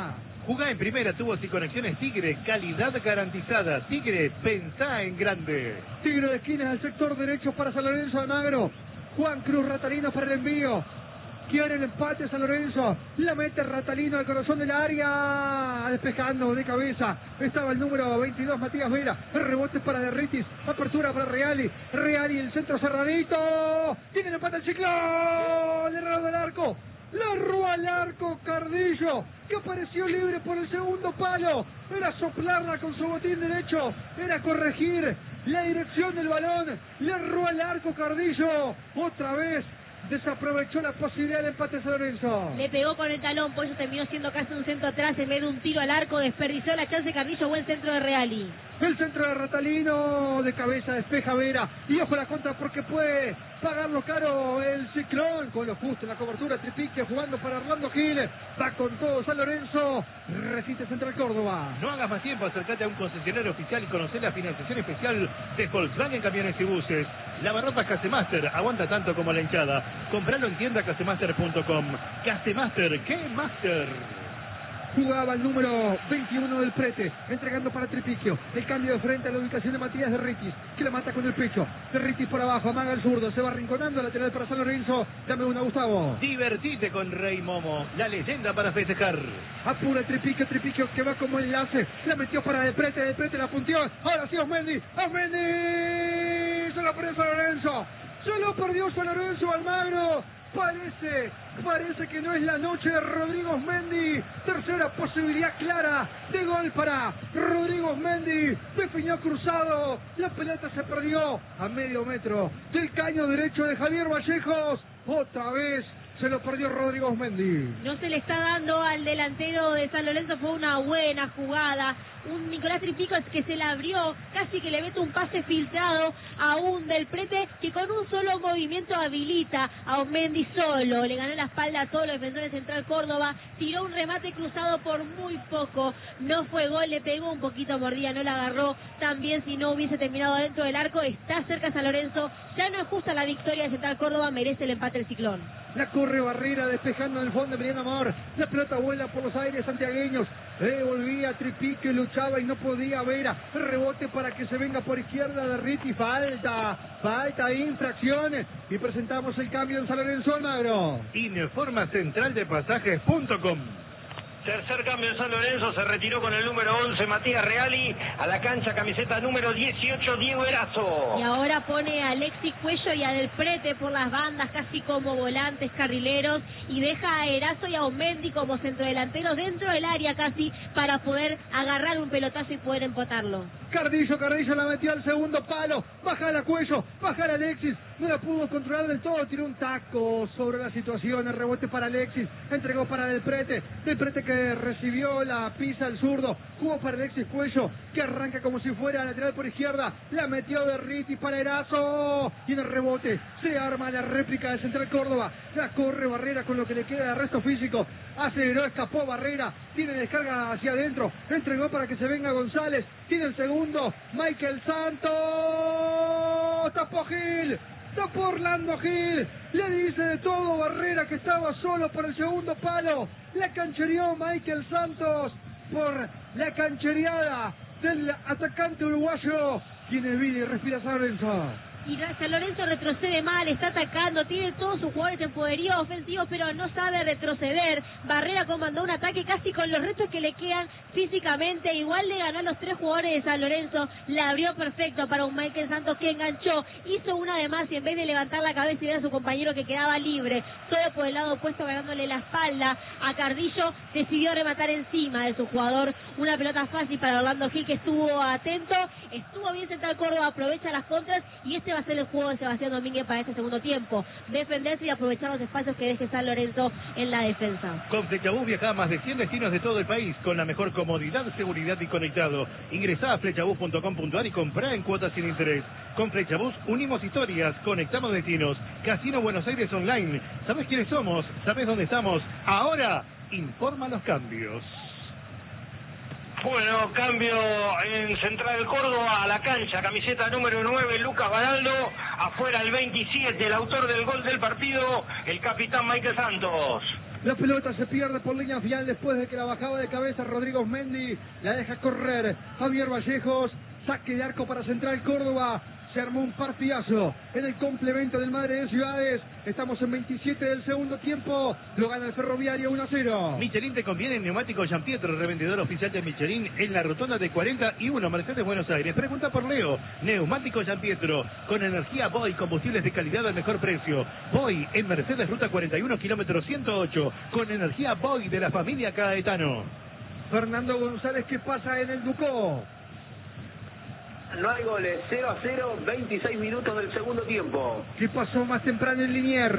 Jugá en primera, tubos y conexiones Tigre, calidad garantizada. Tigre, pensá en grande. Tiro de esquinas al sector derecho para San Lorenzo Almagro. Juan Cruz Ratalino para el envío. Quiere el empate San Lorenzo. La mete Ratalino al corazón del área. Despejando de cabeza. Estaba el número veintidós, Matías Vera. El rebote para Derritis. Apertura para Reali. Reali, el centro cerradito. Tiene el empate el Ciclón. Le erró del arco. Le roba al arco Cardillo, que apareció libre por el segundo palo. Era soplarla con su botín derecho. Era corregir la dirección del balón. Le roba al arco Cardillo. Otra vez desaprovechó la posibilidad del empate San Lorenzo. Le pegó con el talón, por eso terminó siendo casi un centro atrás en vez de un tiro al arco. Desperdició la chance Cardillo. Buen centro de Reali. El centro de Ratalino, de cabeza despeja Vera. Y ojo la contra porque puede pagarlo caro el Ciclón. Con lo justo en la cobertura, Tripique jugando para Orlando Gil. Va con todo San Lorenzo. Resiste Central Córdoba. No hagas más tiempo, acércate a un concesionario oficial y conocer la financiación especial de Volkswagen Camiones y Buses. Lavarropas Casemaster, aguanta tanto como la hinchada. Compralo en tienda casemaster punto com. Casemaster, ¿qué Master? Jugaba el número veintiuno del Prete, entregando para Tripiquio. El cambio de frente a la ubicación de Matías Derritis, que la mata con el pecho. Derritis por abajo, amaga el zurdo, se va arrinconando, lateral para San Lorenzo. Dame una, Gustavo. Divertite con Rey Momo, la leyenda para festejar. Apura el Tripiquio, Tripiquio que va como enlace. La metió para el Prete, el Prete la punteó. Ahora sí Osmendi, Osmendi. Se la perdió San Lorenzo. Se lo perdió San Lorenzo Almagro. Parece, parece que no es la noche de Rodrigo Osmendi. Tercera posibilidad clara de gol para Rodrigo Osmendi. Definió cruzado. La pelota se perdió a medio metro del caño derecho de Javier Vallejos. Otra vez se lo perdió Rodrigo Osmendi. No se le está dando al delantero de San Lorenzo. Fue una buena jugada. Un Nicolás Tripico que se la abrió, casi que le mete un pase filtrado a un del Prete que con un solo movimiento habilita a Osmendi solo. Le ganó la espalda a todos los defensores de Central Córdoba. Tiró un remate cruzado por muy poco. No fue gol, le pegó un poquito mordida, no la agarró. También si no hubiese terminado dentro del arco. Está cerca San Lorenzo. Ya no es justa la victoria de Central Córdoba. Merece el empate el Ciclón. La corre Barrera despejando en el fondo de Emiliano Amor. La pelota vuela por los aires santiagueños. Eh, volvía Tripique, luchaba y no podía. Vera, rebote para que se venga por izquierda de Riti. Falta, falta, infracciones. Y presentamos el cambio en San Lorenzo Almagro. Informa central de pasajes punto com. Tercer cambio en San Lorenzo, se retiró con el número once Matías Reali, a la cancha camiseta número dieciocho Diego Erazo. Y ahora pone a Alexis Cuello y a Del Prete por las bandas, casi como volantes carrileros, y deja a Erazo y a Osmendi como centrodelanteros dentro del área casi para poder agarrar un pelotazo y poder empatarlo. Cardillo, Cardillo la metió al segundo palo, baja a Cuello, baja a Alexis, no la pudo controlar del todo, tiró un taco sobre la situación, el rebote para Alexis, entregó para Del Prete, Del Prete que recibió la pisa al zurdo, jugó para Alexis Cuello, que arranca como si fuera lateral por izquierda, la metió de Riti para Erazo, y en el rebote se arma la réplica de Central Córdoba, la corre Barrera con lo que le queda de resto físico, aceleró, escapó Barrera, tiene descarga hacia adentro, entregó para que se venga González, tiene el segundo, Michael Santos, tapó Gil, tapó Orlando Gil, le dice de todo Barrera que estaba solo por el segundo palo, la canchereó Michael Santos por la canchereada del atacante uruguayo, tiene vida y respira San Lorenzo. Y San Lorenzo retrocede mal, está atacando, tiene todos sus jugadores en poderío ofensivo, pero no sabe retroceder. Barrera comandó un ataque casi con los retos que le quedan físicamente. Igual le ganó a los tres jugadores de San Lorenzo, la abrió perfecto para un Michael Santos que enganchó, hizo una de más y en vez de levantar la cabeza y ver a su compañero que quedaba libre, todo por el lado opuesto ganándole la espalda a Cardillo, decidió rematar encima de su jugador. Una pelota fácil para Orlando Gil que estuvo atento, estuvo bien Central Córdoba, aprovecha las contras y este va a ser el juego de Sebastián Domínguez para este segundo tiempo. Defenderse y aprovechar los espacios que deje San Lorenzo en la defensa. Con Flechabús viaja a más de cien destinos de todo el país con la mejor comodidad, seguridad y conectado. Ingresá a flechabús punto com punto a r y comprá en cuotas sin interés. Con Flechabús unimos historias, conectamos destinos. Casino Buenos Aires Online. ¿Sabés quiénes somos? ¿Sabés dónde estamos? Ahora, informa los cambios. Bueno, cambio en Central Córdoba a la cancha, camiseta número nueve, Lucas Baraldo, afuera el veintisiete, el autor del gol del partido, el capitán Michael Santos. La pelota se pierde por línea final después de que la bajaba de cabeza Rodrigo Osmendi. La deja correr Javier Vallejos. Saque de arco para Central Córdoba. Se armó un partidazo en el complemento del Madre de Ciudades. Estamos en veintisiete del segundo tiempo. Lo gana el Ferroviario uno a cero. Michelin te conviene en neumáticos Giampietro, revendedor oficial de Michelin en la rotonda de cuarenta y uno, Mercedes, Buenos Aires. Pregunta por Leo. Neumáticos Giampietro con energía Boy, combustibles de calidad al mejor precio. Boy en Mercedes, ruta cuarenta y uno, kilómetro ciento ocho. Con energía Boy de la familia Caetano. Fernando González, ¿qué pasa en el Ducó? No hay goles, cero a cero, veintiséis minutos del segundo tiempo. ¿Qué pasó más temprano en Liniers?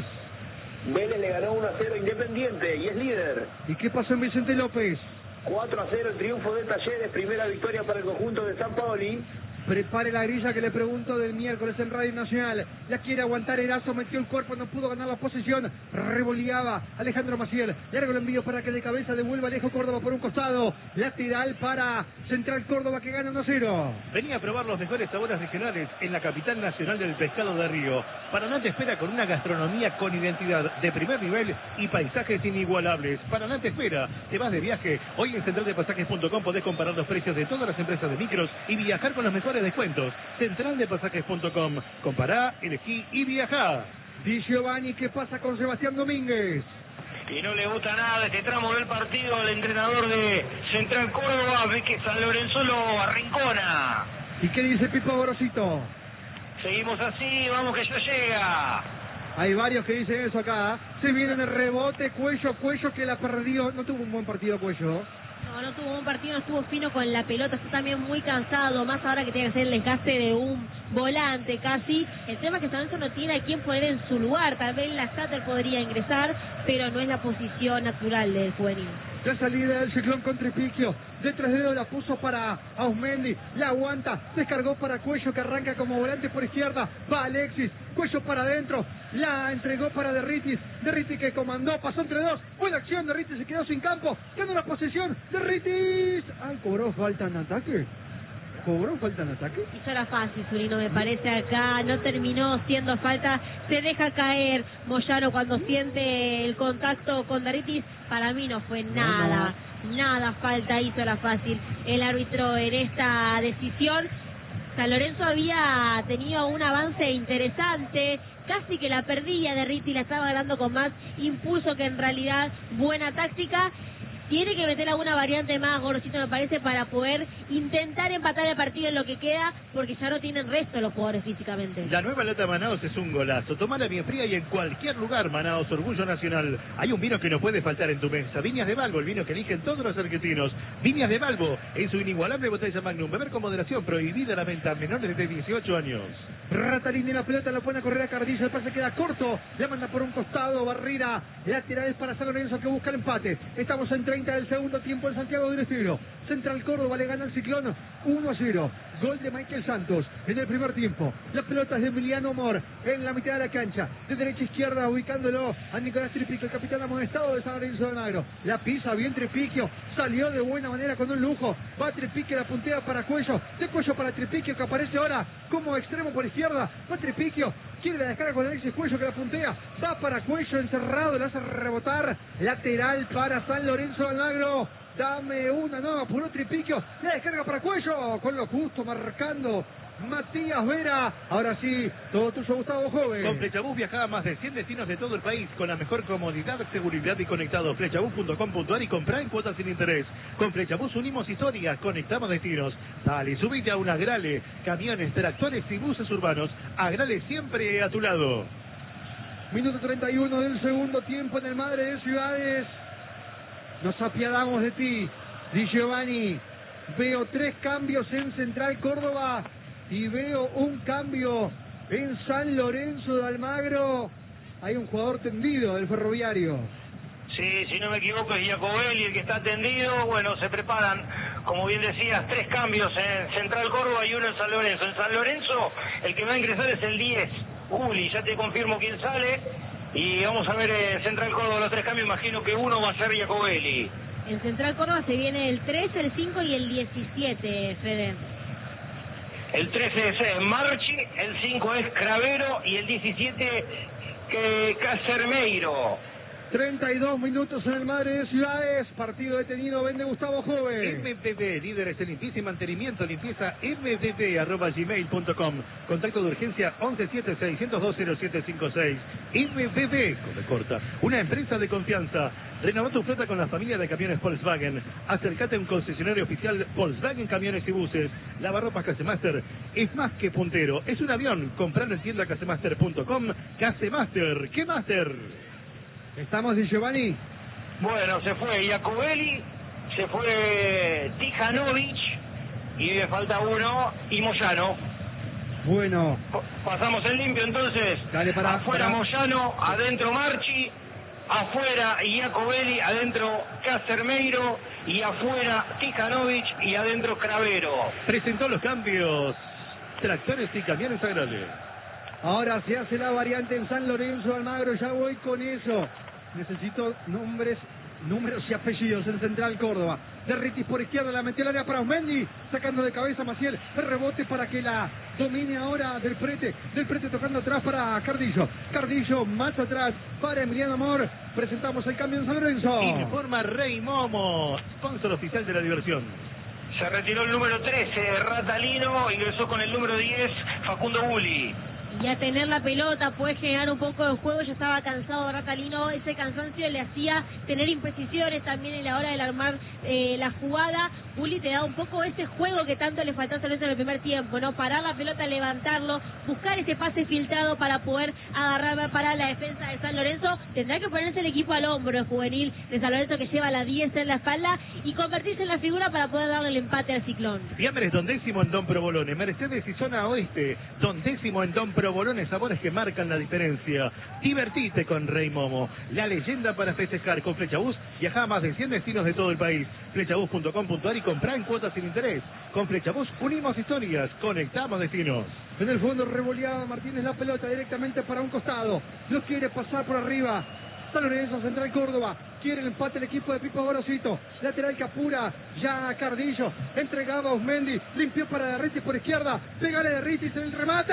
Vélez le ganó uno a cero Independiente y es líder. ¿Y qué pasó en Vicente López? cuatro a cero el triunfo de Talleres, primera victoria para el conjunto de San Paoli. Prepare la grilla que le pregunto del miércoles en Radio Nacional. La quiere aguantar Erazo, metió el cuerpo, no pudo ganar la posición. Revoleaba Alejandro Maciel. Largo el envío para que de cabeza devuelva Alejo Córdoba por un costado. Lateral para Central Córdoba que gana uno a cero. Venía a probar los mejores sabores regionales en la capital nacional del pescado de Río. Paraná te espera con una gastronomía con identidad de primer nivel y paisajes inigualables. Paraná te espera. Te vas de viaje. Hoy en central de pasajes punto com podés comparar los precios de todas las empresas de micros y viajar con los mejores descuentos. central de pasajes punto com. Compará, elegí y viajá. Di Giovanni, ¿qué pasa con Sebastián Domínguez? Y no le gusta nada este tramo del partido al entrenador de Central Córdoba. Ve que San Lorenzo lo arrincona. ¿Y qué dice Pipo Gorosito? Seguimos así, vamos que ya llega. Hay varios que dicen eso acá. Se viene en el rebote, Cuello, Cuello que la perdió. No tuvo un buen partido Cuello. No, no tuvo un partido, no estuvo fino con la pelota, está también muy cansado, más ahora que tiene que hacer el desgaste de un volante casi. El tema es que San Lorenzo no tiene a quién poner en su lugar, tal vez la Sater podría ingresar, pero no es la posición natural del juvenil. La salida del Ciclón con Tripiquio, de tres dedos la puso para Ausmendi, la aguanta, descargó para Cuello que arranca como volante por izquierda, va Alexis, Cuello para adentro, la entregó para Derritis, Derritis que comandó, pasó entre dos, buena acción, Derritis se quedó sin campo, ganó la posesión, Derritis, ay, cobró falta en ataque. ¿Cobró falta en ataque? Hizo la fácil, Zurino, me parece acá, no terminó siendo falta, se deja caer Moyano cuando siente el contacto con Derritis, para mí no fue nada, no, no. nada falta, hizo la fácil el árbitro en esta decisión. San Lorenzo había tenido un avance interesante, casi que la perdía Derritis, la estaba ganando con más impulso que en realidad buena táctica. Tiene que meter alguna variante más, Gorosito, me parece, para poder intentar empatar el partido en lo que queda, porque ya no tienen resto los jugadores físicamente. La nueva lata Manaos es un golazo. Tomala bien fría y en cualquier lugar. Manaos, orgullo nacional. Hay un vino que no puede faltar en tu mesa. Viñas de Balbo, el vino que eligen todos los argentinos. Viñas de Balbo, en su inigualable botella Magnum. Beber con moderación, prohibida la venta a menores de dieciocho años. Ratalini, la pelota la pone a correr a Cardillo, el pase queda corto, le manda por un costado, Barrera, laterales para San Lorenzo que busca el empate. Estamos en treinta del segundo tiempo en Santiago del Estero. Central Córdoba le gana al Ciclón uno a cero. Gol de Michael Santos en el primer tiempo. La pelota es de Emiliano Amor en la mitad de la cancha, de derecha a izquierda, ubicándolo a Nicolás Tripiquio, el capitán amonestado de San Lorenzo de Almagro. La pisa bien Tripiquio, salió de buena manera con un lujo. Va Tripiquio, la puntea para Cuello, de Cuello para Tripiquio que aparece ahora como extremo por izquierda. Va Tripiquio, quiere la descarga con Alexis Cuello que la puntea, va para Cuello encerrado, le hace rebotar, lateral para San Lorenzo de Almagro. Dame una, no, apuró Tripiquio, la descarga para Cuello, con lo justo marcando Matías Vera. Ahora sí, todo tuyo, Gustavo Joven. Con Flechabús viajaba a más de cien destinos de todo el país con la mejor comodidad, seguridad y conectado. Flechabús punto com punto ar y comprá en cuotas sin interés. Con Flechabús unimos historias, conectamos destinos. Dale, subite a un Agrale, camiones, tractores y buses urbanos. Agrale siempre a tu lado. Minuto treinta y uno del segundo tiempo en el Madre de Ciudades. Nos apiadamos de ti, Di Giovanni. Veo tres cambios en Central Córdoba y veo un cambio en San Lorenzo de Almagro. Hay un jugador tendido del Ferroviario. Sí, si no me equivoco es Jacobelli el que está tendido. Bueno, se preparan, como bien decías, tres cambios en Central Córdoba y uno en San Lorenzo. En San Lorenzo el que va a ingresar es el diez, Juli, ya te confirmo quién sale. Y vamos a ver en Central Córdoba los tres cambios, imagino que uno va a ser Jacobelli. En Central Córdoba se viene el tres, el cinco y el diecisiete, Fede. El trece es Marchi, el cinco es Cravero y el diecisiete que Casermeiro. treinta y dos minutos en el Madre de Ciudades. Partido detenido, vende Gustavo Joven. M P P, líderes en limpieza y mantenimiento, limpieza m p p arroba gmail punto com. Contacto de urgencia once siete seis cero dos cero siete cinco seis. M P P, come corta, una empresa de confianza. Renová tu flota con la familia de camiones Volkswagen. Acércate a un concesionario oficial Volkswagen Camiones y Buses. Lavarropas Casemaster es más que puntero, es un avión. Comprando en tienda casemaster punto com. Casemaster, ¿qué Master? Estamos de Giovanni. Bueno, se fue Iacobelli, se fue Tijanovic y me falta uno, y Moyano. Bueno. Pasamos en limpio entonces. Dale para afuera para... Moyano, adentro Marchi, afuera Iacobelli, adentro Casermeiro y afuera Tijanovic y adentro Cravero. Presentó los cambios. Tractores y camiones agrales. Ahora se hace la variante en San Lorenzo, Almagro, ya voy con eso. Necesito nombres, números y apellidos en Central Córdoba. Derritis por izquierda, la metió al área para Osmendi, sacando de cabeza Maciel, el rebote para que la domine ahora del Prete, del Prete tocando atrás para Cardillo, Cardillo más atrás para Emiliano Amor. Presentamos el cambio en San Lorenzo. Informa Rey Momo, sponsor oficial de la diversión. Se retiró el número trece, Ratalino, ingresó con el número diez, Facundo Bulli. Y a tener la pelota puede generar un poco de juego. Ya estaba cansado Ratalino, ese cansancio le hacía tener imprecisiones también en la hora de armar eh, la jugada. Uli te da un poco ese juego que tanto le faltó a San Lorenzo en el primer tiempo, ¿no? Parar la pelota, levantarlo, buscar ese pase filtrado para poder agarrar para la defensa de San Lorenzo. Tendrá que ponerse el equipo al hombro, el juvenil de San Lorenzo, que lleva la diez en la espalda, y convertirse en la figura para poder darle el empate al Ciclón. Fiambres Don Décimo en Don Provolone, Mercedes y Zona Oeste, Don Décimo en Don Provolone, sabores que marcan la diferencia. Divertite con Rey Momo, la leyenda para festejar. Con Flechabús viaja a más de cien destinos de todo el país. Flechabús punto com punto ar y comprá en cuotas sin interés. Con Flechabús unimos historias, conectamos destinos. En el fondo revoleaba Martínez la pelota directamente para un costado. No quiere pasar por arriba. San Lorenzo, Central Córdoba, quiere el empate el equipo de Pipo Gorosito. Lateral que apura, ya Cardillo, entregaba a Osmendi, limpió para Derritis por izquierda, pegale Derritis en el remate,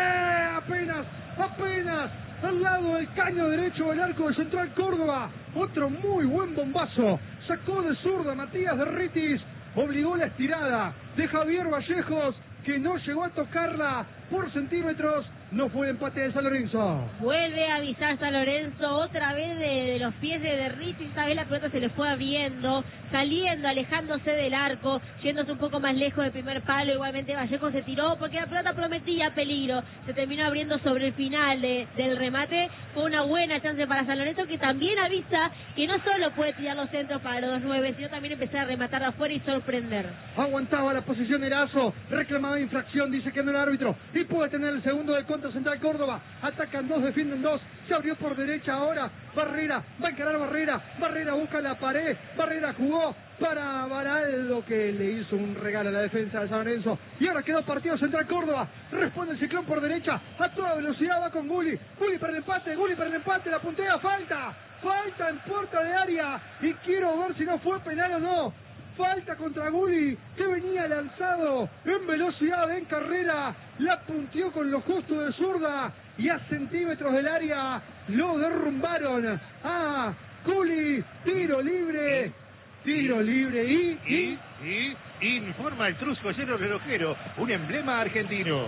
apenas, apenas, al lado del caño derecho del arco de Central Córdoba. Otro muy buen bombazo, sacó de zurda Matías Derritis, obligó la estirada de Javier Vallejos, que no llegó a tocarla por centímetros. No fue el empate de San Lorenzo. Vuelve a avisar San Lorenzo otra vez de, de los pies de Derritis. Esta vez la pelota se le fue abriendo, saliendo, alejándose del arco, yéndose un poco más lejos del primer palo. Igualmente Vallejo se tiró porque la pelota prometía peligro. Se terminó abriendo sobre el final de, del remate. Fue una buena chance para San Lorenzo, que también avisa que no solo puede tirar los centros para los nueve, sino también empezar a rematar de afuera y sorprender. Aguantaba la posición Erazo, reclamaba infracción, dice que no el árbitro, y puede tener el segundo del contra Central Córdoba. Atacan dos, defienden dos, se abrió por derecha ahora, Barrera, va a encarar Barrera, Barrera busca la pared, Barrera jugó para Baraldo, que le hizo un regalo a la defensa de San Lorenzo, y ahora quedó partido Central Córdoba. Responde el Ciclón por derecha, a toda velocidad va con Gulli, Gulli para el empate, Gulli para el empate, la puntea, falta, falta en puerta de área, y quiero ver si no fue penal o no. Falta contra Gulli, que venía lanzado en velocidad, en carrera, la punteó con lo justo de zurda, y a centímetros del área lo derrumbaron. Ah, Gulli, tiro libre, tiro libre y... Y, y, y informa el Trus Joyero Relojero, un emblema argentino.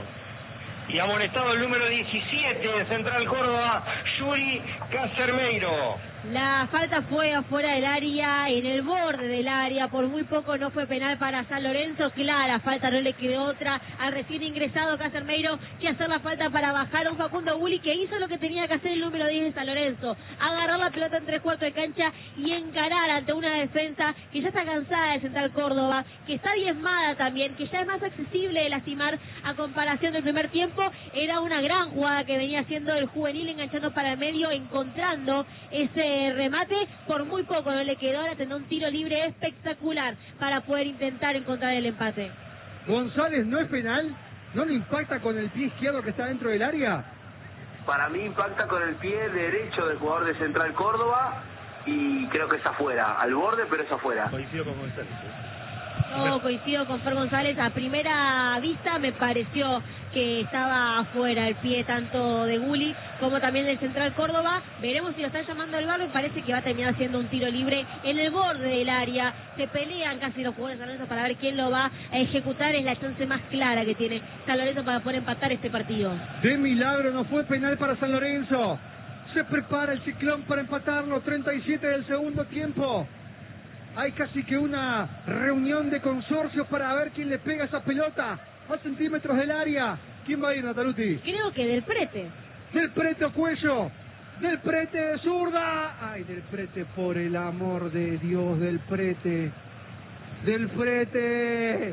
Y amonestado el número diecisiete de Central Córdoba, Yuri Casermeiro. La falta fue afuera del área, en el borde del área, por muy poco no fue penal para San Lorenzo. Clara falta, no le quedó otra al recién ingresado Casermeiro que hacer la falta para bajar a un Facundo Bulli, que hizo lo que tenía que hacer el número diez de San Lorenzo, agarrar la pelota en tres cuartos de cancha y encarar ante una defensa que ya está cansada de Central Córdoba, que está diezmada también, que ya es más accesible de lastimar a comparación del primer tiempo. Era una gran jugada que venía haciendo el juvenil, enganchando para el medio, encontrando ese remate, por muy poco no le quedó. Ahora tendrá un tiro libre espectacular para poder intentar encontrar el empate. González, ¿no es penal? ¿No le impacta con el pie izquierdo que está dentro del área? Para mí impacta con el pie derecho del jugador de Central Córdoba y creo que es afuera, al borde, pero es afuera. Coincido con González. ¿eh? No, coincido con Fer González. A primera vista me pareció que estaba afuera el pie tanto de Gulli como también del Central Córdoba. Veremos si lo están llamando al bar. Me parece que va a terminar haciendo un tiro libre en el borde del área. Se pelean casi los jugadores de San Lorenzo para ver quién lo va a ejecutar. Es la chance más clara que tiene San Lorenzo para poder empatar este partido. De milagro no fue penal para San Lorenzo. Se prepara el Ciclón para empatarlo. treinta y siete del segundo tiempo. Hay casi que una reunión de consorcios para ver quién le pega esa pelota a centímetros del área. ¿Quién va a ir, Nataluti? Creo que del Prete. Del Prete o Cuello. Del Prete de zurda. Ay, del Prete, por el amor de Dios, del Prete. Del Prete.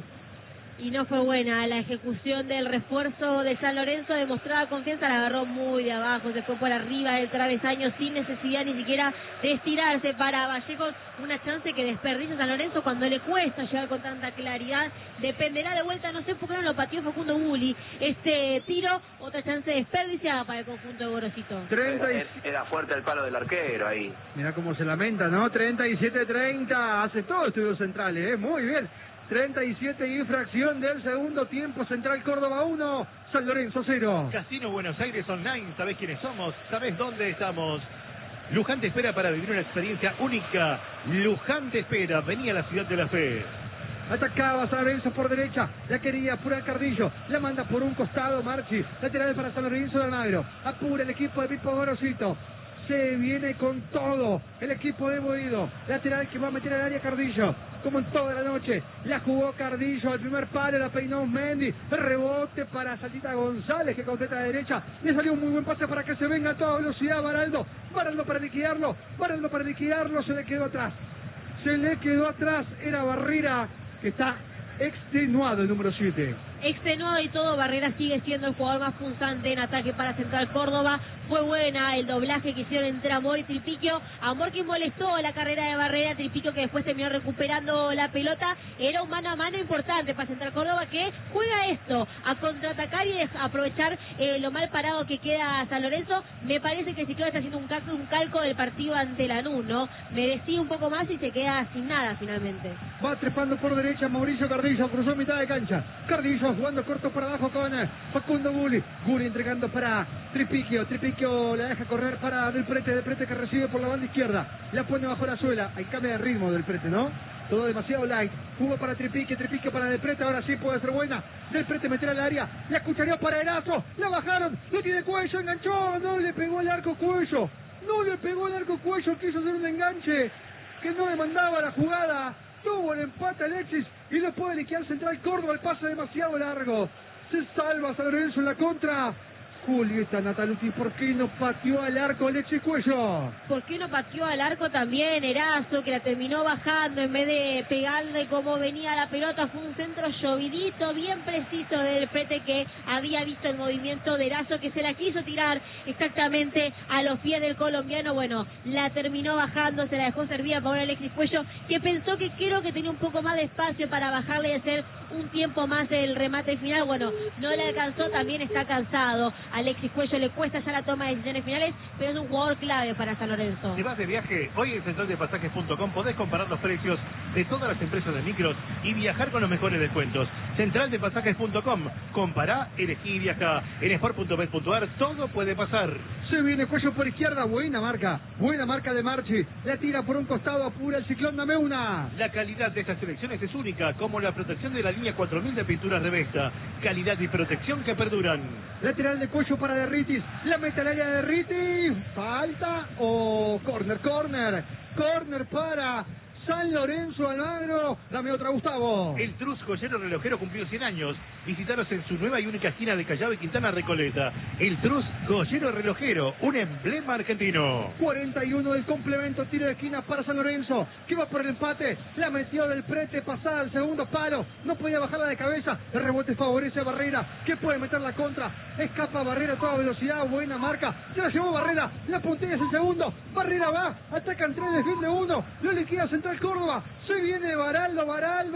Y no fue buena la ejecución del refuerzo de San Lorenzo. Demostraba confianza, la agarró muy de abajo, se fue por arriba del travesaño sin necesidad ni siquiera de estirarse para Vallejo. Una chance que desperdicia San Lorenzo cuando le cuesta llegar con tanta claridad. Dependerá de vuelta, no sé por qué no lo pateó Facundo Gulli. Este tiro, otra chance desperdiciada para el conjunto de Gorosito. treinta y... Era, era fuerte el palo del arquero ahí. Mirá cómo se lamenta, ¿no? treinta y siete treinta. Hace todo Estudios Centrales, ¿eh? Muy bien. treinta y siete y fracción del segundo tiempo. Central Córdoba uno, San Lorenzo cero. Casino Buenos Aires Online, ¿sabés quiénes somos? ¿Sabés dónde estamos? Luján te espera para vivir una experiencia única. Luján te espera, vení a la Ciudad de la Fe. Atacaba San Lorenzo por derecha, la quería apura Cardillo, la manda por un costado Marchi, lateral para San Lorenzo de Almagro, apura el equipo de Pipo Gorosito. Se viene con todo el equipo de Boido. Lateral que va a meter al área Cardillo. Como en toda la noche. La jugó Cardillo al primer palo. La peinó Mendy. Rebote para Saltita González que completa a la derecha. Le salió un muy buen pase para que se venga a toda velocidad Baraldo. Baraldo para liquidarlo. Baraldo para liquidarlo. Se le quedó atrás. Se le quedó atrás. Era Barrera que está extenuado el número siete. Extenuado y todo, Barrera sigue siendo el jugador más punzante en ataque para Central Córdoba. Fue buena el doblaje que hicieron entre Amor y Tripiquio. Amor que molestó la carrera de Barrera, Tripiquio que después terminó recuperando la pelota. Era un mano a mano importante para Central Córdoba que juega esto, a contraatacar y aprovechar eh, lo mal parado que queda San Lorenzo. Me parece que el Ciclón está haciendo un calco, un calco del partido ante Lanús, ¿no? Merecía un poco más y se queda sin nada finalmente. Va trepando por derecha Mauricio Cardillo, cruzó mitad de cancha. Cardillo jugando corto para abajo con Facundo Gulli. Gulli entregando para Tripiquio. Tripiquio la deja correr para Del Prete. Del Prete que recibe por la banda izquierda. La pone bajo la suela. Hay cambio de ritmo Del Prete, ¿no? Todo demasiado light. Jugó para Tripiquio. Tripiquio para Del Prete. Ahora sí puede ser buena. Del Prete meter al área. La cuchareó para Erazo. La bajaron. No tiene Cuello. Enganchó. No le pegó el arco Cuello. No le pegó el arco Cuello. Quiso hacer un enganche que no demandaba la jugada. Tuvo el empate Alexis y lo puede liquidar Central Córdoba. El pase demasiado largo. Se salva San Lorenzo en la contra. Julieta Nataluti, ¿por qué no pateó al arco Alexis Cuello? ¿Por qué no pateó al arco también Erazo, que la terminó bajando en vez de pegarle como venía la pelota? Fue un centro llovidito, bien preciso del Prete, que había visto el movimiento de Erazo, que se la quiso tirar exactamente a los pies del colombiano. Bueno, la terminó bajando, se la dejó servida por Alexis Cuello, que pensó que creo que tenía un poco más de espacio para bajarle y hacer un tiempo más el remate final. Bueno, no le alcanzó, también está cansado. Alexis Cuello le cuesta ya la toma de decisiones finales, pero es un jugador clave para San Lorenzo. Si vas de viaje, hoy en central de pasajes punto com podés comparar los precios de todas las empresas de micros y viajar con los mejores descuentos. central de pasajes punto com, compará, elegí y viaja. En sport punto bet punto ar todo puede pasar. Se viene Cuello por izquierda, buena marca, buena marca de Marchi. La tira por un costado, apura el Ciclón, dame una. La calidad de estas selecciones es única, como la protección de la línea cuatro mil de pinturas Revesta. Calidad y protección que perduran. Lateral de Cuello para Derritis, la mete al área de Derritis, falta o corner, corner, corner para San Lorenzo Almagro. Dame otra, Gustavo. El Trus Joyero Relojero cumplió cien años. Visitaros en su nueva y única esquina de Callao y Quintana Recoleta. El Trus Joyero Relojero, un emblema argentino. cuarenta y uno del complemento, tiro de esquina para San Lorenzo, que va por el empate. La metió Del Prete, pasada al segundo palo. No podía bajarla de cabeza. El rebote favorece a Barrera, que puede meter la contra. Escapa Barrera a toda velocidad, buena marca. Se la llevó Barrera, la puntilla es el segundo. Barrera va, atacan tres, defiende uno. Lo liquida Central Córdoba. Se viene Baraldo,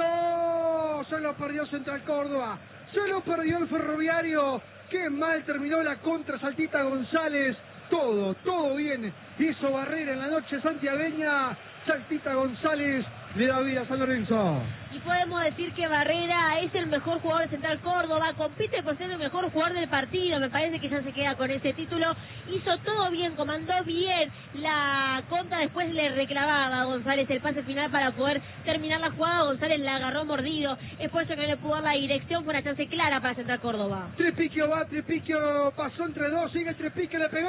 Baraldo. Se lo perdió Central Córdoba. Se lo perdió el Ferroviario. Qué mal terminó la contra Saltita González. Todo, todo bien hizo Barrera en la noche santiagueña. Saltita González le da vida a San Lorenzo. Y podemos decir que Barrera es el mejor jugador de Central Córdoba, compite por ser el mejor jugador del partido, me parece que ya se queda con ese título, hizo todo bien, comandó bien la contra, después le reclamaba a González el pase final para poder terminar la jugada, González la agarró mordido, es por eso que no le pudo dar la dirección, fue una chance clara para Central Córdoba. Trepiquio va, Trepiquio pasó entre dos, sigue Trepiquio, le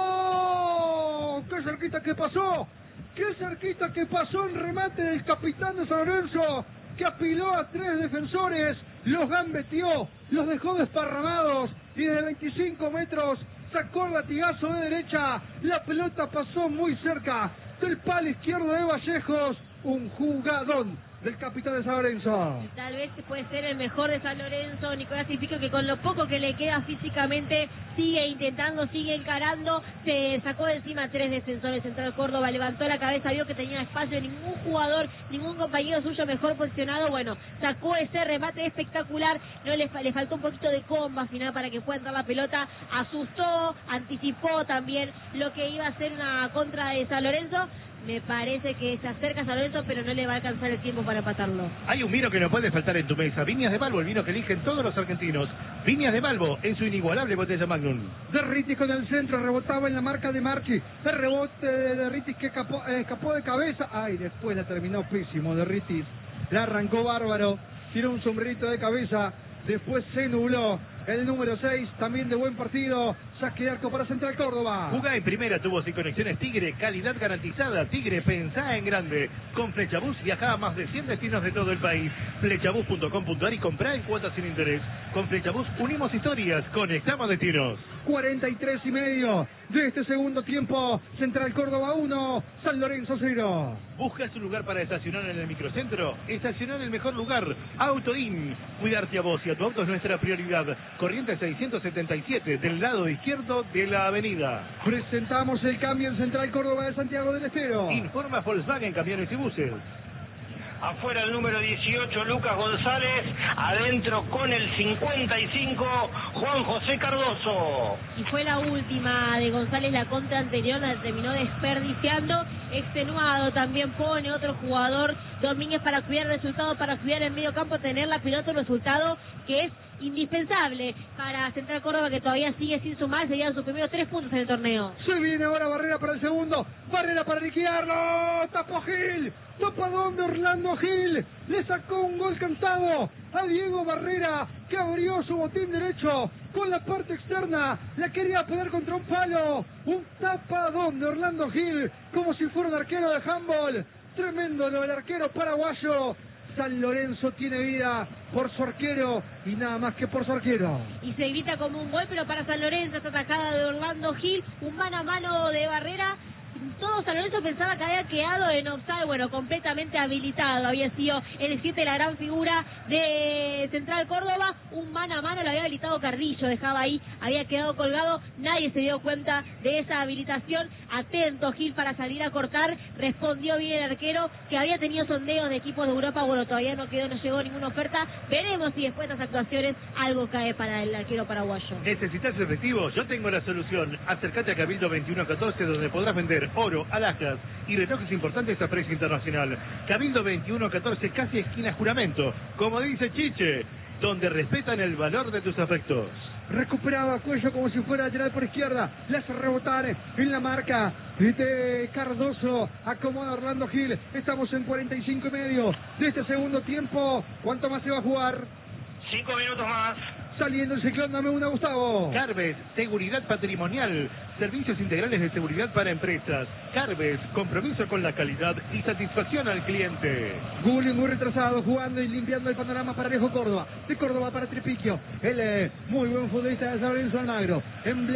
pegó, qué cerquita que pasó, qué cerquita que pasó en remate del capitán de San Lorenzo, que apiló a tres defensores, los gambeteó, los dejó desparramados y desde veinticinco metros sacó el latigazo de derecha, la pelota pasó muy cerca del palo izquierdo de Vallejos, un jugadón del capitán de San Lorenzo. Tal vez puede ser el mejor de San Lorenzo, Nicolás Tripiquio, que con lo poco que le queda físicamente sigue intentando, sigue encarando, se sacó de encima tres defensores. Central Córdoba levantó la cabeza, vio que tenía espacio, ningún jugador, ningún compañero suyo mejor posicionado, bueno, sacó ese remate espectacular, no le, le faltó un poquito de comba al final para que pueda entrar la pelota, asustó, anticipó también lo que iba a ser una contra de San Lorenzo. Me parece que se acerca a San Lorenzo, pero no le va a alcanzar el tiempo para empatarlo. Hay un vino que no puede faltar en tu mesa. Viñas de Balbo, el vino que eligen todos los argentinos. Viñas de Balbo, en su inigualable botella Magnum. Derritis con el centro, rebotaba en la marca de Marchi. El rebote de Derritis que escapó, eh, escapó de cabeza. Ay, después la terminó pésimo Derritis. La arrancó bárbaro. Tiró un sombrerito de cabeza. Después se nubló. El número seis, también de buen partido. Saque de arco para Central Córdoba. Jugá en primera, tubos y conexiones Tigre, calidad garantizada. Tigre, pensá en grande. Con Flechabús viajá a más de cien destinos de todo el país. Flechabús punto com punto ar y comprá en cuotas sin interés. Con Flechabús unimos historias, conectamos destinos. cuarenta y tres y medio de este segundo tiempo. Central Córdoba uno, San Lorenzo cero. ¿Buscas un lugar para estacionar en el microcentro? Estacionar en el mejor lugar. Autoin. Cuidarte a vos y a tu auto es nuestra prioridad. Corriente seiscientos setenta y siete, del lado izquierdo de la avenida. Presentamos el cambio en Central Córdoba de Santiago del Estero. Informa Volkswagen Camiones y Buses. Afuera el número dieciocho, Lucas González. Adentro con el cincuenta y cinco, Juan José Cardoso. Y fue la última de González, la contra anterior la terminó desperdiciando. Extenuado también pone otro jugador, Domínguez, para cuidar el resultado, para cuidar el medio campo, tener la pelota, un resultado que es indispensable para Central Córdoba, que todavía sigue sin sumar, serían sus primeros tres puntos en el torneo. Se viene ahora Barrera para el segundo, Barrera para liquidarlo, tapó Gil, tapadón de Orlando Gil, le sacó un gol cantado a Diego Barrera, que abrió su botín derecho con la parte externa, la quería poner contra un palo, un tapadón de Orlando Gil, como si fuera un arquero de handball, tremendo lo del arquero paraguayo. San Lorenzo tiene vida por su arquero y nada más que por su arquero. Y se grita como un gol, pero para San Lorenzo, esta atacada de Orlando Gil, un mano a mano de Barrera. Todo San Lorenzo pensaba que había quedado en offside, bueno, completamente habilitado, había sido el siete la gran figura de Central Córdoba, un mano a mano lo había habilitado Carrillo, dejaba ahí, había quedado colgado, nadie se dio cuenta de esa habilitación, atento Gil para salir a cortar, respondió bien el arquero, que había tenido sondeos de equipos de Europa, bueno, todavía no quedó, no llegó ninguna oferta, veremos si después de estas actuaciones algo cae para el arquero paraguayo. ¿Necesitas efectivo? Yo tengo la solución, acércate a Cabildo veintiuno catorce, donde podrás vender oro, alhajas y retoques importantes a precio internacional. Cabildo veintiuno catorce, casi esquina Juramento, como dice Chiche, donde respetan el valor de tus afectos. Recuperaba Cuello como si fuera lateral por izquierda, le hace rebotar en la marca de Cardoso, acomoda Orlando Gil. Estamos en cuarenta y cinco y medio de este segundo tiempo. ¿Cuánto más se va a jugar? Cinco minutos más. Saliendo el ciclón, dame una, Gustavo. Carves, seguridad patrimonial, servicios integrales de seguridad para empresas. Carves, compromiso con la calidad y satisfacción al cliente. Gulli muy retrasado, jugando y limpiando el panorama para Alejo Córdoba. De Córdoba para Trepiquio, el eh, muy buen futbolista de San Lorenzo Almagro.